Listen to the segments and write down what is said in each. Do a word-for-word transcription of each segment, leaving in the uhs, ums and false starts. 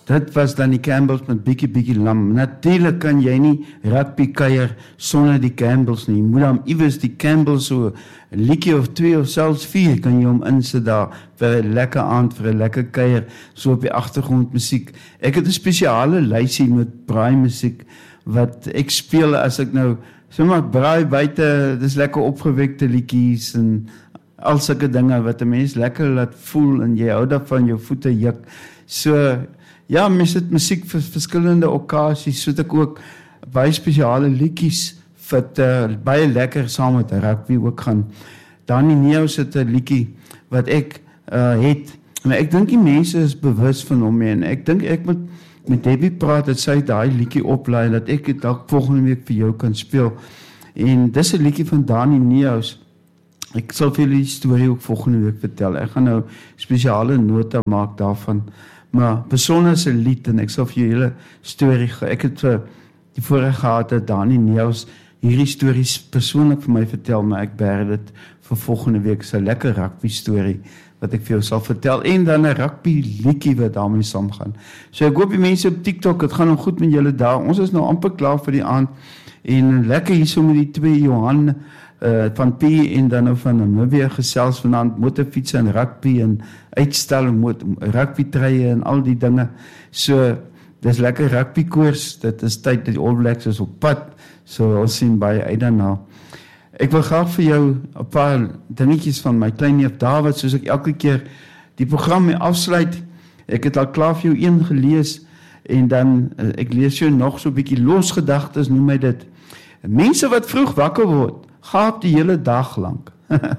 dit was dan die Campbells met Bikkie Bikkie Lam. Natuurlijk kan jy nie rugby kuier sonder die Campbells nie. Jy moet dan iewers die Campbells so 'n liedjie of twee of selfs vier kan jy hom insit daar vir 'n lekker aand, vir 'n lekker kuier, so op die agtergrond musiek. Ek het 'n spesiale lysie met braai musiek wat ek speel as ek nou sommer braai buite, dis lekker opgewekte liedjies en al sulke dinge wat 'n mens lekker laat voel en jy hou daarvan jou voete juk. So ja, mens het musiek vir verskillende okasies, so het ek ook baie spesiale liedjies wat uh, baie lekker saam met rugby ook gaan. Dani Neus het 'n liedjie wat ek uh, het, maar ek dink die mense is bewus van hom en ek dink ek moet met Debbie praat dat sy daai liedjie oplaai, dat ek dit dalk volgende week vir jou kan speel. En dis 'n liedjie van Dani Neus. Ek sal vir julle die storie ook volgende week vertel. Ek gaan nou spesiale nota maak daarvan. Maar besonderse lied en ek sal vir julle hele storie, ek het vir die voorreg gehad dat Dani Neus hierdie stories persoonlik vir my vertel, maar ek beheer dit vir volgende week, so 'n lekker rugby storie wat ek vir jou sal vertel, en dan 'n rugby liedjie wat daarmee saamgaan. So ek hoop die mense op TikTok, het gaan nog goed met julle daar. Ons is nou amper klaar vir die aand en lekker hierso met die twee Johan Uh, van P en dan nou van Namibia gesels vanaand, motorfiets en rugby en uitstel rugby treie en al die dinge. So, dis lekker rugby koers, dit is tyd dat die All Blacks is op pad, so ons sien baie uit daarna. Ek wil graag vir jou 'n paar dingetjies van my klein neef David, soos ek elke keer die program mee afsluit. Ek het al klaar vir jou een gelees en dan, uh, ek lees jou nog so 'n bietjie losgedagtes, noem my dit. Mense wat vroeg wakker word, gaap die hele dag lank.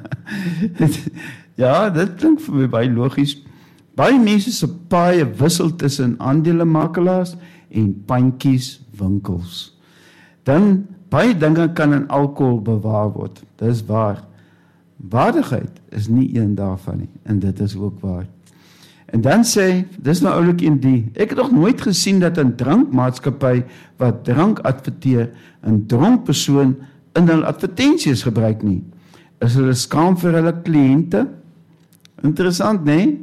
Ja, dit klink vir my baie logies. Baie mense se paaie wissel tussen aandelemakelaars en pandjies winkels. Dan, baie dinge kan in alkohol bewaar word. Dis waar. Waardigheid is nie een daarvan nie, en dit is ook waar. En dan sê, dis nou oulik in die, ek het nog nooit gesien dat 'n drankmaatskappy wat drank adverteer, 'n dronk persoon in hulle advertensies gebruik nie. Is hulle skaam vir hulle kliënte? Interessant, nee?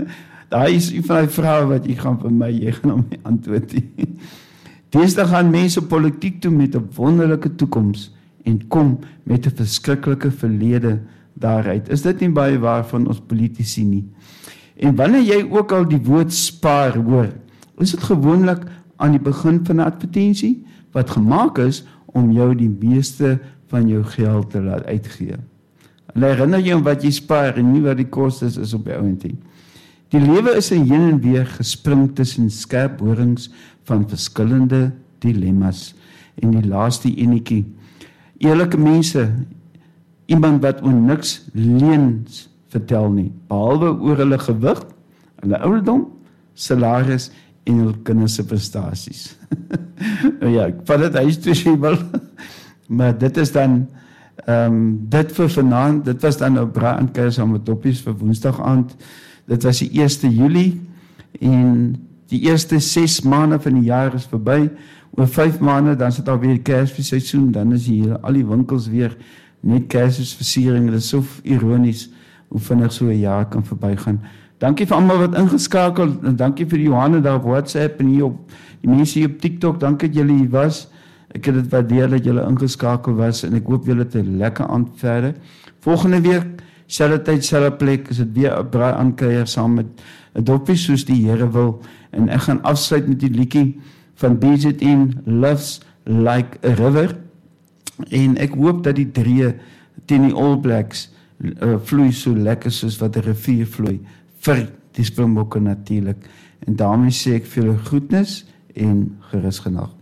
Daar is een van die vrae wat jy gaan vir my, jy gaan om my antwoord. Deesdae gaan mense politiek toe met 'n wonderlike toekoms en kom met 'n verskriklike verlede daaruit. Is dit nie baie waar van ons politici nie? En wanneer jy ook al die woord spaar hoor, is dit gewoonlik aan die begin van 'n advertensie wat gemaak is om jou die meeste van jou geld te laat uitgee. Hulle herinner jou wat jy spaar en nie wat die kostes is op die ouentie. Die lewe is 'n heen en weer gespring tussen skerp horings van verskillende dilemmas. En die laaste enetjie, eerlike mense, iemand wat oor niks leuns vertel nie, behalwe oor hulle gewig, hulle ouderdom, salaris en hul kinders se prestasies. Nou ja, ek vat dit huis toe sê wel, maar dit is dan um, dit vir vanaand, dit was dan nou braai aan kuier saam met doppies vir woensdag aand. Dit was die eerste Julie en die eerste ses maande van die jaar is verby. Oor vyf maande dan sit alweer die Kersfeesseisoen, dan is hier al die winkels weer net Kersversiering. Dit is so ironies hoe vinnig so 'n jaar kan verbygaan. Dankie vir almal wat ingeskakel en dankie vir die Johanne daar op WhatsApp en hier op die mense hier op TikTok. Dankie dat julle hier was. Ek het dit waardeer dat julle ingeskakel was en ek hoop julle het 'n lekker aand verder. Volgende week, selfde tyd, selfde plek, is dit weer 'n braai aankuier saam met 'n doppie soos die Here wil. En ek gaan afsluit met die liedjie van B Z N, Loves Like a River. En ek hoop dat die drie teen die All Blacks uh, vloei so lekker soos wat 'n rivier vloei vir die Springbokke natuurlik. En daarmee sê ek vir julle groetnis en gerus genag.